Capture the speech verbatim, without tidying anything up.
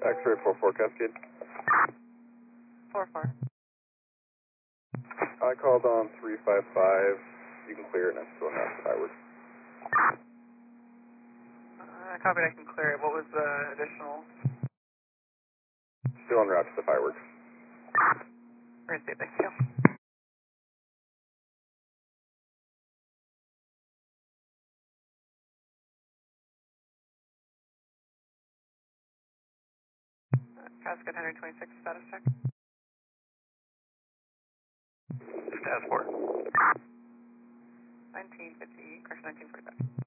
X-ray four four Cascade. four four. I called on three five five. You can clear it and I'm still not fireworks. Uh, copied, I can clear it. What was the additional? Still en route to the fireworks. Received, thank you. Uh, Cascade one twenty-six, status check. Status four. nineteen fifty, correction nineteen forty-five.